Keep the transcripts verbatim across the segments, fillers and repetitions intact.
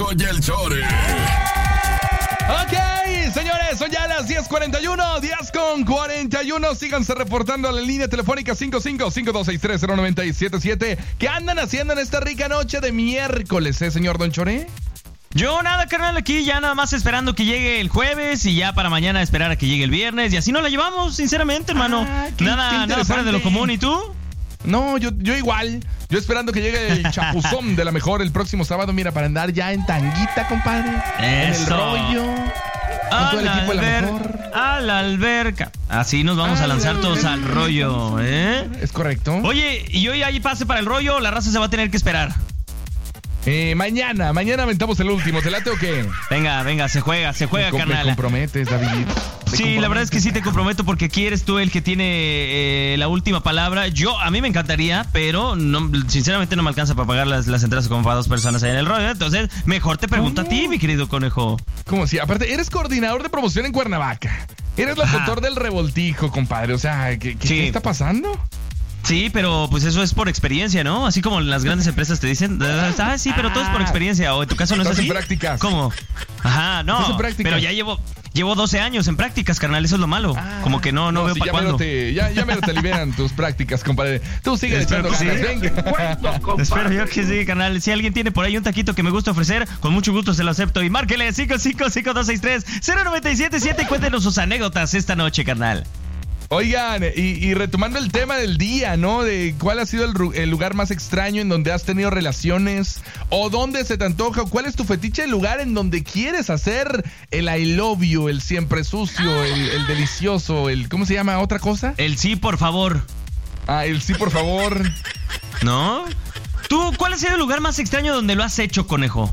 Chido y el Chore. Ok, señores, son ya las diez cuarenta y uno, diez con cuarenta y uno. Síganse reportando a la línea telefónica cinco cinco cinco dos seis tres cero nueve siete siete. ¿Qué andan haciendo en esta rica noche de miércoles, eh, señor Don Chore? Yo nada, carnal, aquí ya nada más esperando que llegue el jueves y ya para mañana esperar a que llegue el viernes. Y así nos la llevamos, sinceramente, hermano. Ah, qué, nada, qué nada fuera de lo común. ¿Y tú? No, yo, yo igual. Yo esperando que llegue el chapuzón de la mejor el próximo sábado, mira, para andar ya en tanguita, compadre. Eso. En el rollo. A Con todo el la, equipo de la alber- mejor. a la alberca. Así nos vamos A a lanzar la todos al alberca. rollo, ¿eh? Es correcto. Oye, y hoy hay pase para el rollo, la raza se va a tener que esperar. Eh, mañana, mañana aventamos el último. ¿Te late o qué? Venga, venga, se juega, se juega, me, com- me carnal. comprometes, David. Me Sí, la verdad es que sí te comprometes. comprometo porque aquí eres tú el que tiene eh, la última palabra. Yo, a mí me encantaría, pero no, sinceramente no me alcanza para pagar las, las entradas como para dos personas ahí en el rollo. Entonces, mejor te pregunto ¿Cómo? a ti, mi querido conejo. Como si, aparte, eres coordinador de promoción en Cuernavaca. Eres Ajá. locutor del revoltijo, compadre. O sea, ¿qué, qué, Sí. ¿qué está pasando? Sí, pero pues eso es por experiencia, ¿no? Así como las grandes empresas te dicen, ah, sí, pero todo es por experiencia. O en tu caso no es Estás así. en prácticas. ¿Cómo? Ajá, no. Estás en prácticas. Pero ya llevo, llevo doce años en prácticas, carnal. Eso es lo malo. Ah. Como que no, no, veo sí, para ya mero cuándo. te, ya, ya mero te liberan tus prácticas, compadre. Tú sigue Espero echando que ganas, sí. venga. Espero yo que sí, canal. Si alguien tiene por ahí un taquito que me gusta ofrecer, con mucho gusto se lo acepto. Y márquele cinco cinco cinco dos seis tres cero nueve siete siete y cuéntenos sus anécdotas esta noche, carnal. Oigan, y, y retomando el tema del día, ¿no? De cuál ha sido el, ru- el lugar más extraño en donde has tenido relaciones o dónde se te antoja, o cuál es tu fetiche, el lugar en donde quieres hacer el I love you, el siempre sucio, el, el delicioso, el ¿cómo se llama? ¿Otra cosa? El sí, por favor. Ah, el sí, por favor. ¿No? ¿Tú cuál ha sido el lugar más extraño donde lo has hecho, conejo?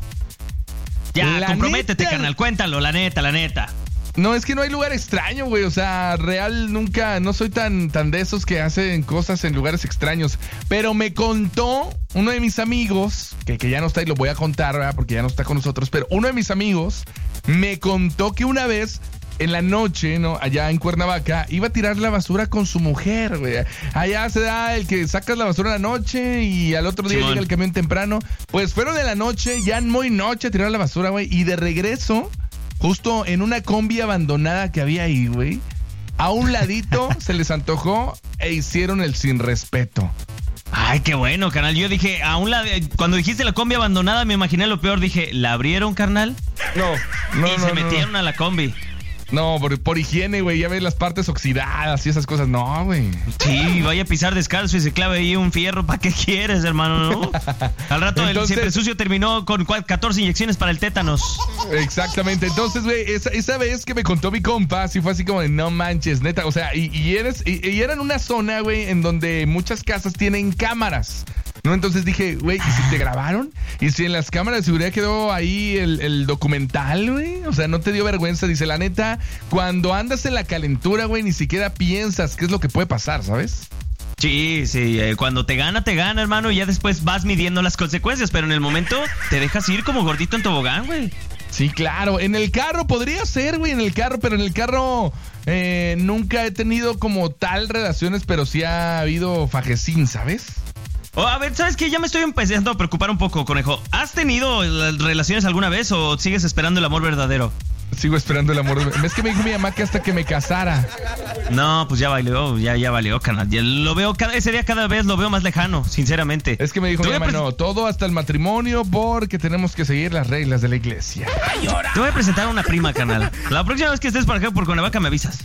Ya, La comprométete, neta. carnal. Cuéntalo, la neta, la neta. No, es que no hay lugar extraño, güey. O sea, real nunca, no soy tan, tan de esos que hacen cosas en lugares extraños. Pero me contó uno de mis amigos, que, que ya no está y lo voy a contar, ¿verdad? Porque ya no está con nosotros. Pero uno de mis amigos me contó que una vez en la noche, ¿no? Allá en Cuernavaca, iba a tirar la basura con su mujer, güey. Allá se da el que sacas la basura en la noche y al otro día Simón. llega el camión temprano. Pues fueron de la noche, ya en muy noche a tirar la basura, güey. Y de regreso, justo en una combi abandonada que había ahí, güey, a un ladito se les antojó e hicieron el sin respeto. Ay, qué bueno, carnal. Yo dije, aún la cuando dijiste la combi abandonada, me imaginé lo peor. Dije, ¿la abrieron, carnal? No, no, y no, se no, metieron no. a la combi. No, por, por higiene, güey, ya ves las partes oxidadas y esas cosas. No, güey. Sí, vaya a pisar descalzo y se clave ahí un fierro. ¿Para qué quieres, hermano? ¿No? Al rato el Entonces- siempre sucio terminó con cua- catorce inyecciones para el tétanos. Exactamente. Entonces, güey, esa, esa vez que me contó mi compa, sí fue así como de no manches, neta. O sea, y, y, eres, y, y era en una zona, güey, en donde muchas casas tienen cámaras, ¿no? Entonces dije, güey, ¿y si te grabaron? ¿Y si en las cámaras de seguridad quedó ahí el, el documental, güey? O sea, ¿no te dio vergüenza? Dice, la neta, cuando andas en la calentura, güey, ni siquiera piensas qué es lo que puede pasar, ¿sabes? Sí, sí, eh, cuando te gana, te gana, hermano, y ya después vas midiendo las consecuencias, pero en el momento te dejas ir como gordito en tobogán, güey. Sí, claro. En el carro podría ser, güey, en el carro, pero en el carro eh, nunca he tenido como tal relaciones, pero sí ha habido fajecín, ¿sabes? Oh, a ver, ¿sabes qué? Ya me estoy empezando a preocupar un poco, conejo. ¿Has tenido eh, relaciones alguna vez o sigues esperando el amor verdadero? Sigo esperando el amor. Es que me dijo mi mamá que hasta que me casara. No, pues ya valió, ya, ya valió, canal. Ya lo veo, cada, ese día cada vez lo veo más lejano, sinceramente. Es que me dijo Te mi voy a mamá, pres- no, todo hasta el matrimonio porque tenemos que seguir las reglas de la iglesia. Te voy a presentar a una prima, canal. La próxima vez que estés por acá por Cuernavaca me avisas.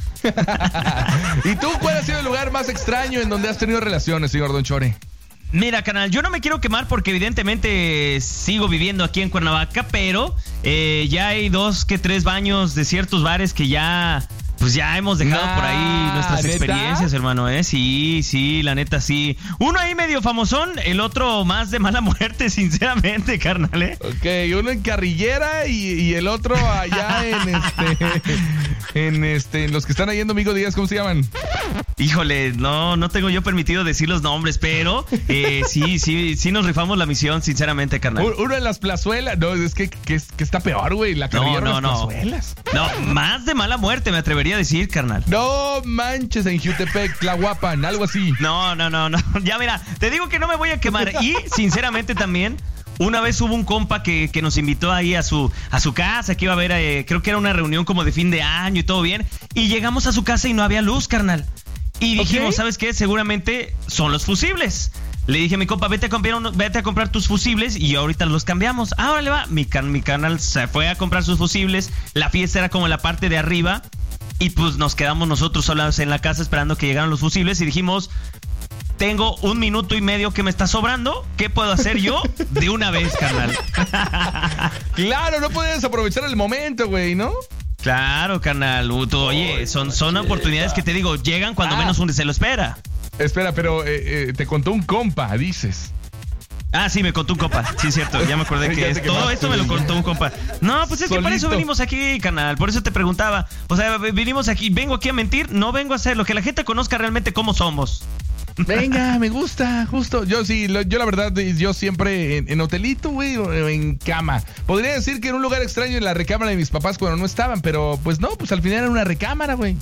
¿Y tú cuál ha sido el lugar más extraño en donde has tenido relaciones, señor Don Chore? Mira, canal, yo no me quiero quemar porque evidentemente sigo viviendo aquí en Cuernavaca, pero eh, ya hay dos que tres baños de ciertos bares que ya, pues ya hemos dejado Nah, por ahí nuestras ¿neta? experiencias, hermano, ¿eh? Sí, sí, la neta, sí. Uno ahí medio famosón, el otro más de mala muerte, sinceramente, carnal, ¿eh? Ok, uno en Carrillera y, y el otro allá en este, en este, en los que están ahí en Domingo Díaz, ¿cómo se llaman? Híjole, no, no tengo yo permitido decir los nombres, pero eh, sí, sí, sí nos rifamos la misión, sinceramente, carnal. U- Uno en las plazuelas. No, es que, que, que está peor, güey. La Carrillera No, en no, las no. plazuelas. No, más de mala muerte, me atrevería a decir, carnal. No manches, en Jutepec, Tlahuapan, algo así. No, no, no, no. Ya mira, te digo que no me voy a quemar. Y, sinceramente, también, Una vez hubo un compa que, que nos invitó ahí a su, a su casa, que iba a ver, eh, creo que era una reunión como de fin de año y todo bien. Y llegamos a su casa y no había luz, carnal. Y dijimos, okay. ¿sabes qué? Seguramente son los fusibles. Le dije a mi compa, vete a comprar, uno, vete a comprar tus fusibles y ahorita los cambiamos. Ah, órale va. Mi, can, mi canal se fue a comprar sus fusibles. La fiesta era como en la parte de arriba. Y pues nos quedamos nosotros solos en la casa esperando que llegaran los fusibles. Y dijimos, tengo un minuto y medio que me está sobrando. ¿Qué puedo hacer yo? De una vez, carnal. Claro, no puedes aprovechar el momento, güey, ¿no? Claro, carnal. Oye, son, son oportunidades que te digo, llegan cuando ah. menos uno se lo espera. Espera, pero eh, eh, te contó un compa, dices. Ah, sí, me contó un compa. Sí, es cierto. Ya me acordé que es, todo esto me lo contó un compa. No, pues es Solito. que para eso venimos aquí, canal. Por eso te preguntaba. O sea, vinimos aquí. ¿Vengo aquí a mentir? No vengo a hacer lo que la gente conozca realmente cómo somos. Venga, me gusta, justo. Yo sí, lo, yo la verdad, yo siempre en, en hotelito, güey, o en cama. Podría decir que en un lugar extraño en la recámara de mis papás cuando no estaban, pero pues no, pues al final era una recámara, güey.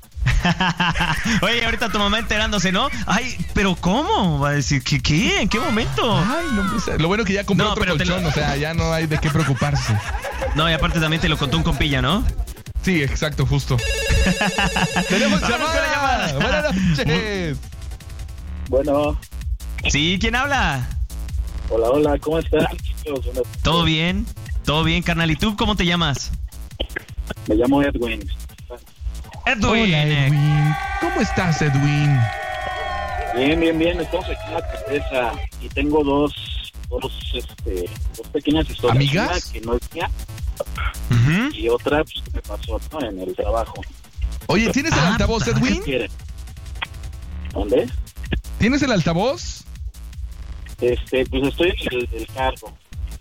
Oye, ahorita tu mamá enterándose, ¿no? Ay, pero ¿cómo? Va a decir, ¿qué? qué? ¿En qué momento? Ay, no, pues, lo bueno que ya compró no, otro colchón, lo... o sea, ya no hay de qué preocuparse. No, y aparte también te lo contó un compilla, ¿no? Sí, exacto, justo. Tenemos llamada. llamada. Buenas noches. Bueno. Sí, ¿quién habla? Hola, hola, ¿cómo estás? ¿Todo bien? ¿Todo bien, carnal? ¿Y tú cómo te llamas? Me llamo Edwin. Edwin. Hola, Edwin. ¿Cómo estás, Edwin? Bien, bien, bien. Estamos aquí en la empresa y tengo dos, dos, este, dos pequeñas historias. ¿Amigas? Una que no es mía uh-huh. y otra pues, que me pasó, ¿no? En el trabajo. Oye, ¿tienes el ah, altavoz, Edwin? ¿Qué ¿Dónde? ¿Tienes el altavoz? Este, pues estoy en el, el carro.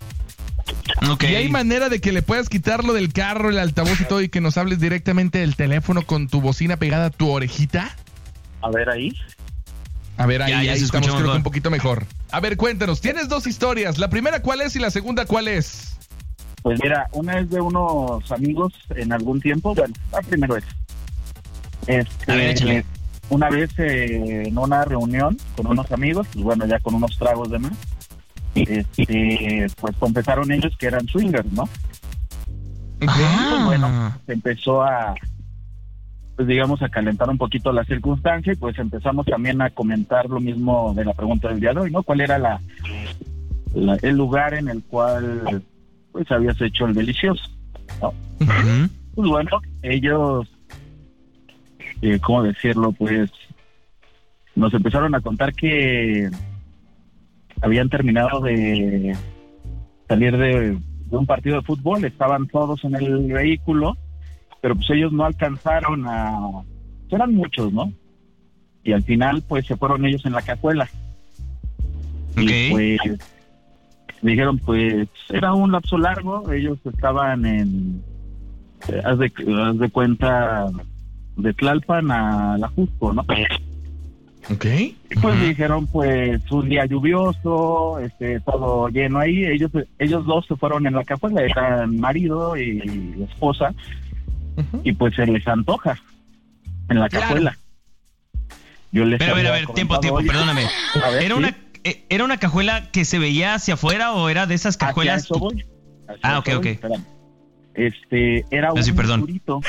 Okay. ¿Y hay manera de que le puedas quitarlo del carro, el altavoz y todo, y que nos hables directamente del teléfono con tu bocina pegada a tu orejita? A ver ahí. A ver, ahí, ya, ya ahí estamos, creo mejor. que un poquito mejor. A ver, cuéntanos, tienes dos historias. La primera, ¿cuál es? Y la segunda, ¿cuál es? Pues mira, una es de unos amigos en algún tiempo. Bueno, la primera es. Este, A ver, échale. Una vez eh, en una reunión con unos amigos, pues bueno, ya con unos tragos de más, este, pues confesaron ellos que eran swingers, ¿no? Ah. Pues bueno, se empezó a, pues digamos, a calentar un poquito la circunstancia y pues empezamos también a comentar lo mismo de la pregunta del día de hoy, ¿no? ¿Cuál era la, la el lugar en el cual pues habías hecho el delicioso, ¿no? Uh-huh. Pues bueno, ellos, eh, ¿cómo decirlo? Pues nos empezaron a contar que habían terminado de salir de, de un partido de fútbol, estaban todos en el vehículo, pero pues ellos no alcanzaron a... eran muchos, ¿no? Y al final pues se fueron ellos en la cajuela. Okay. Y pues dijeron, pues era un lapso largo, ellos estaban en... Eh, haz, de, haz de cuenta de Tlalpan a La Jusco, ¿no? Ok. Y pues uh-huh. dijeron, pues, un día lluvioso, este, todo lleno ahí. Ellos ellos dos se fueron en la cajuela, eran marido y esposa, uh-huh. y pues se les antoja en la cajuela. Claro. Yo les Pero a ver, a ver, tiempo, tiempo, perdóname. Ver, ¿Era, ¿sí? una, ¿Era una cajuela que se veía hacia afuera o era de esas cajuelas? Hacia eso voy. Hacia ah, ok, ok. Espérame. Este, era un sí, perdón. surito.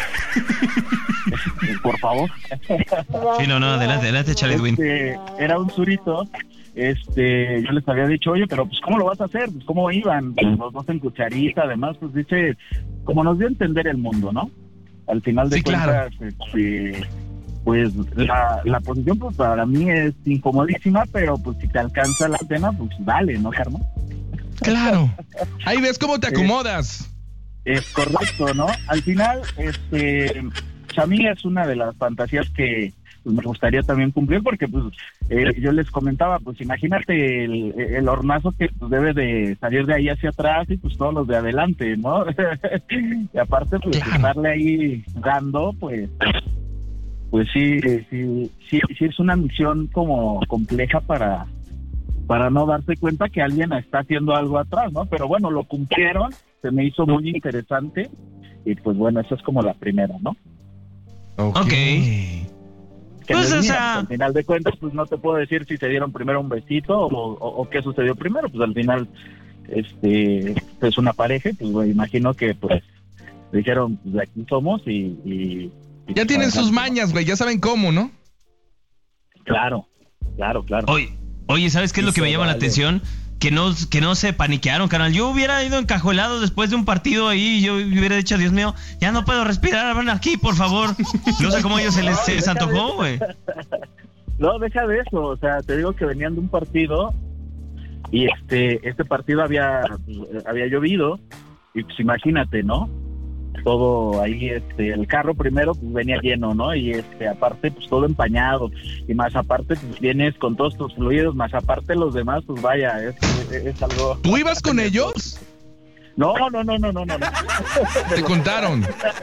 Por favor. Sí, no, no, adelante, adelante, Charlie Edwin. Este, era un surito. Este, yo les había dicho, oye, pero pues, ¿cómo lo vas a hacer? Pues, ¿cómo iban? Pues, los dos en cucharita, además, pues, dice, como nos dio a entender el mundo, ¿no? Al final de sí, cuentas, claro. este, pues, la, la posición, pues, para mí es incomodísima, pero, pues, si te alcanza la cena, pues, dale, ¿no, Germán? Claro. Ahí ves cómo te acomodas. Es correcto, ¿no? Al final, este, a mí es una de las fantasías que pues, me gustaría también cumplir, porque pues eh, yo les comentaba, pues imagínate el, el hornazo que pues, debe de salir de ahí hacia atrás y pues todos los de adelante, ¿no? Y aparte, pues claro. estarle ahí dando, pues, pues sí, sí, sí, sí es una misión como compleja para, para no darse cuenta que alguien está haciendo algo atrás, ¿no? Pero bueno, lo cumplieron. Se me hizo muy interesante y pues bueno, esa es como la primera, ¿no? Ok. okay. Que pues, o sea... Al final de cuentas, pues no te puedo decir si se dieron primero un besito o, o, o qué sucedió primero, pues al final este, pues una pareja, pues me imagino que pues dijeron, pues de aquí somos y... y, y ya tienen sus mañas, güey, ya saben cómo, ¿no? Claro, claro, claro. Oye, oye, ¿sabes qué es lo que me llama la atención? Que no, que no se paniquearon, carnal. Yo hubiera ido encajuelado después de un partido ahí. Yo hubiera dicho, Dios mío, ya no puedo respirar. Ven aquí, por favor. No sé cómo a ellos se les, se les antojó, güey. No, deja de eso. O sea, te digo que venían de un partido y este este partido había había llovido. Y pues imagínate, ¿no? Todo ahí, este, el carro primero pues venía lleno, ¿no? Y este, aparte, pues todo empañado. Y más aparte, pues vienes con todos tus fluidos, más aparte los demás, pues vaya, es, es, es algo... ¿Tú ibas con ellos? No, no, no, no, no, no. Te contaron.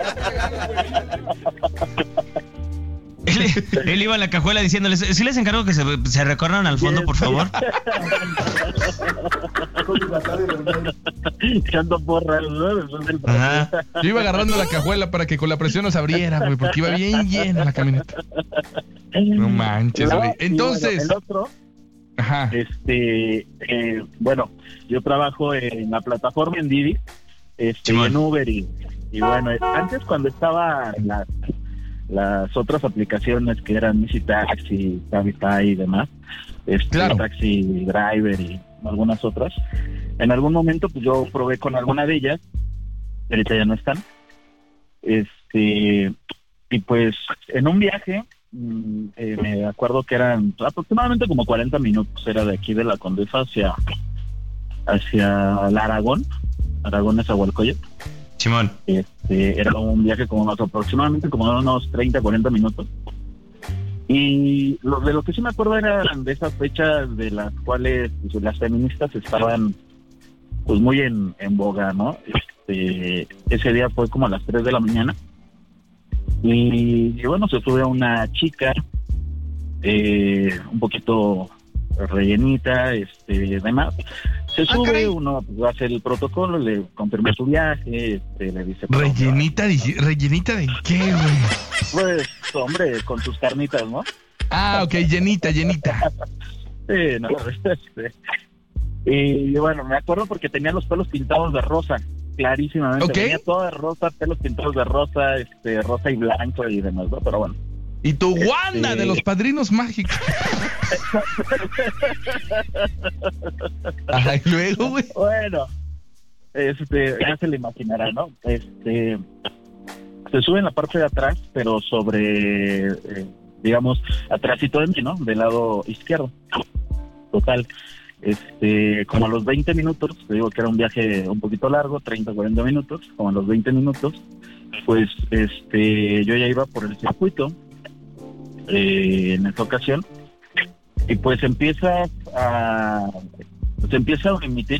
Él, él iba en la cajuela diciéndoles, ¿sí les encargo que se, se recorran al fondo, por favor? Echando porras, ¿no? Después del Ajá. Yo iba agarrando la cajuela para que con la presión nos abriera, güey, porque iba bien llena la camioneta. No manches, güey. Entonces... Bueno, el otro, ajá. este, eh, bueno, yo trabajo en la plataforma en Didi, este, Simón. en Uber y, y bueno, antes cuando estaba en las las otras aplicaciones que eran Easy Taxi, Cabify y demás, este, claro. Taxi Driver y algunas otras, en algún momento pues yo probé con alguna de ellas, ahorita ya no están, este, y pues en un viaje, eh, me acuerdo que eran aproximadamente como cuarenta minutos, era de aquí de la Condesa hacia hacia la Aragón, Aragón es Agualcoyot. Simón. Este, era un viaje como más aproximadamente como de unos treinta, cuarenta minutos. Y lo, de lo que sí me acuerdo eran de esas fechas de las cuales pues, las feministas estaban pues muy en, en boga, ¿no? Este, ese día fue como a las tres de la mañana. Y, y bueno, se sube una chica eh, un poquito rellenita, este, demás. Se sube, ah, uno pues, hace el protocolo, le confirma su viaje, este, le dice... ¿Rellenita de, rellenita de qué, güey? Pues, hombre, con sus carnitas, ¿no? Ah, ok, llenita, llenita. Sí, no, este... Y bueno, me acuerdo porque tenía los pelos pintados de rosa, clarísimamente. Okay. Tenía todo de rosa, pelos pintados de rosa, este, rosa y blanco y demás, ¿no? Pero bueno. Y tu Wanda este... de los Padrinos Mágicos. Ay, luego, güey. Bueno, este, ya se le imaginará, ¿no? Este, se sube en la parte de atrás, pero sobre, eh, digamos, atrásito de mí, ¿no? Del lado izquierdo. Total. Este, como a los veinte minutos, te digo que era un viaje un poquito largo, treinta, cuarenta minutos, como a los veinte minutos, pues, este, yo ya iba por el circuito. Eh, en esta ocasión y pues empieza a se empieza a emitir